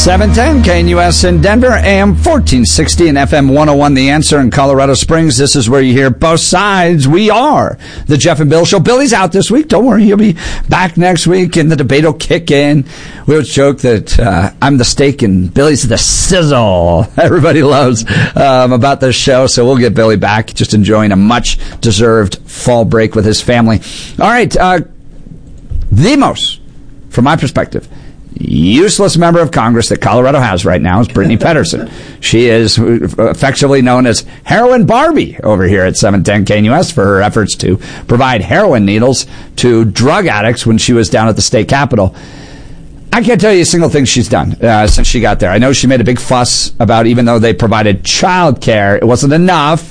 710 KNUS in Denver, AM 1460 and FM 101 The Answer in Colorado Springs. This is where you hear both sides. We are the Jeff and Bill Show. Billy's out this week. Don't worry. He'll be back next week and the debate will kick in. We always joke that I'm the steak and Billy's the sizzle. Everybody loves about this show. So we'll get Billy back, just enjoying a much-deserved fall break with his family. All right. The most, from my perspective, useless member of Congress that Colorado has right now is Brittany Pettersen. She is affectionately known as Heroin Barbie over here at 710 KNUS for her efforts to provide heroin needles to drug addicts when she was down at the state capitol. I can't tell you a single thing she's done since she got there. I know she made a big fuss about, even though they provided child care, it wasn't enough.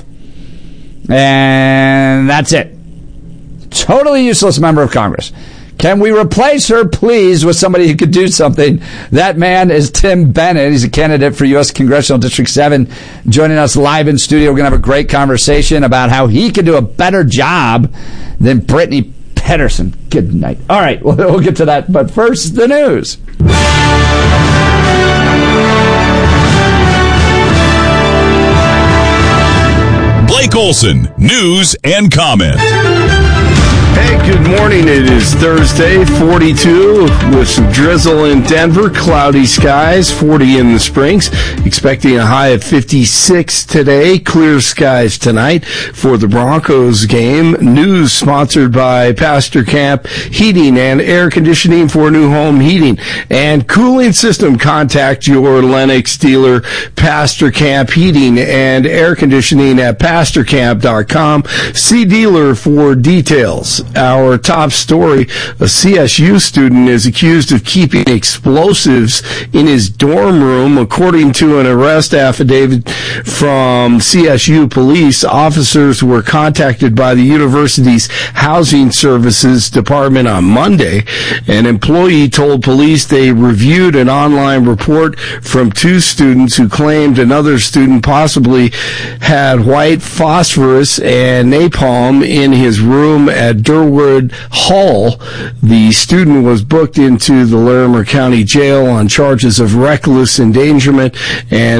And that's it. Totally useless member of Congress. Can we replace her, please, with somebody who could do something? That man is Tim Bennett. He's a candidate for U.S. Congressional District 7, joining us live in studio. We're going to have a great conversation about how he can do a better job than Brittany Pettersen. Good night. All right, we'll get to that. But first, the news. Blake Olson, news and comment. Hey, good morning. It is Thursday, 42 with some drizzle in Denver, cloudy skies, 40 in the Springs, expecting a high of 56 today, clear skies tonight for the Broncos game. News sponsored by Pastor Camp Heating and Air Conditioning for new home heating and cooling system. Contact your Lennox dealer, Pastor Camp Heating and Air Conditioning at pastorcamp.com. See dealer for details. Our top story, a CSU student is accused of keeping explosives in his dorm room. According to an arrest affidavit from CSU police, officers were contacted by the university's Housing Services Department on Monday. An employee told police they reviewed an online report from two students who claimed another student possibly had white phosphorus and napalm in his room at Durwood Hall. The student was booked into the Larimer County Jail on charges of reckless endangerment and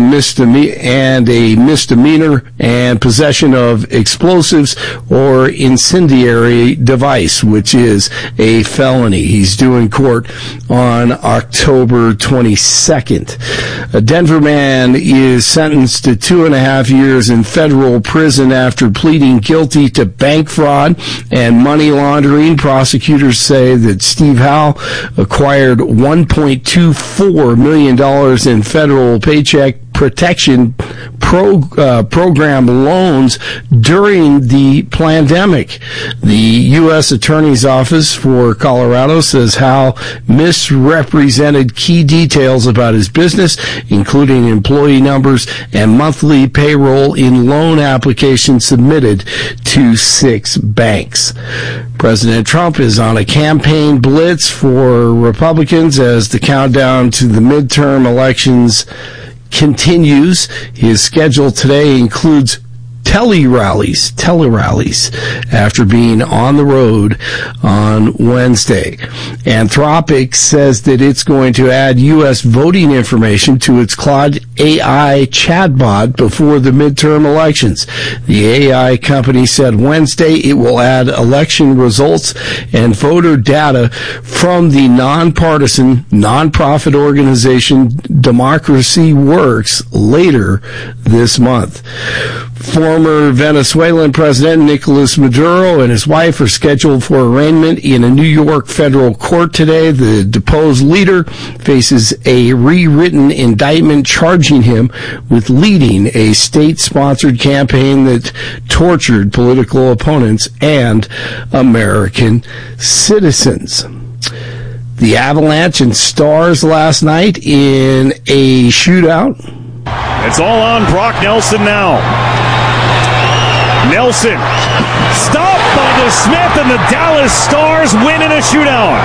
a misdemeanor and possession of explosives or incendiary device, which is a felony. He's due in court on October 22nd. A Denver man is sentenced to 2.5 years in federal prison after pleading guilty to bank fraud and money laundering. Prosecutors say that Steve Howe acquired $1.24 million in federal Paycheck Protection Program loans during the pandemic. The U.S. Attorney's Office for Colorado says Howe misrepresented key details about his business, including employee numbers and monthly payroll in loan applications submitted to 6 banks. President Trump is on a campaign blitz for Republicans as the countdown to the midterm elections continues. His schedule today includes tele-rallies after being on the road on Wednesday. Anthropic says that it's going to add U.S. voting information to its Claude AI chatbot before the midterm elections. The AI company said Wednesday it will add election results and voter data from the nonpartisan nonprofit organization Democracy Works later this month. Former Venezuelan President Nicolas Maduro and his wife are scheduled for arraignment in a New York federal court today. The deposed leader faces a rewritten indictment charging him with leading a state-sponsored campaign that tortured political opponents and American citizens. The Avalanche and Stars last night in a shootout. It's all on Brock Nelson now. Nelson stopped by DeSmith, and the Dallas Stars win in a shootout.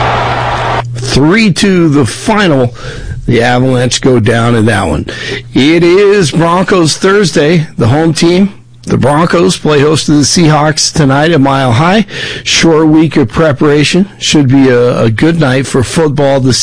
3-2 the final. The Avalanche go down in that one. It is Broncos Thursday. The home team, the Broncos, play host to the Seahawks tonight at Mile High. Short week of preparation. Should be a good night for football this